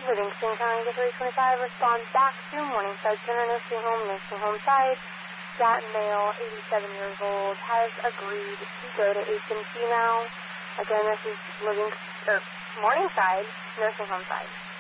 Livingston County to 325, respond back to Morningside Center Nursing Home side. That male, 87 years old, has agreed to go to H&P now. Again, this is Morningside Nursing Home side.